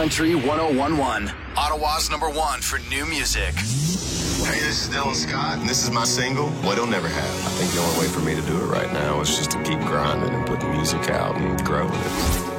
Country 101.1. Ottawa's #1 for new music. Hey, this is Dylan Scott, and this is my single, What He'll Never Have. I think the only way for me to do it right now is just to keep grinding and putting music out and growing it.